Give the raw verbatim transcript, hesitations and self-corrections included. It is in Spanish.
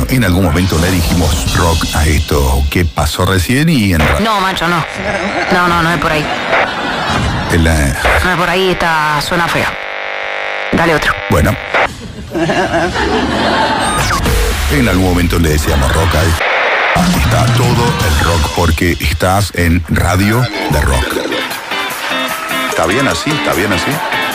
en algún momento le dijimos rock a esto que pasó recién y en realidad... No, macho, no. No, no, no es por ahí. La... No es por ahí, está, suena feo. Dale otro. Bueno. En algún momento le decíamos rock a esto. Está todo el rock porque estás en radio de rock. ¿Está bien así? ¿Está bien así?